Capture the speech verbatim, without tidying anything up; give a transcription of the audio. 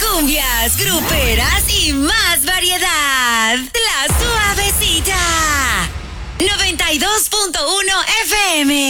cumbias, gruperas y más variedad. La Suavecita. noventa y dos punto uno F M.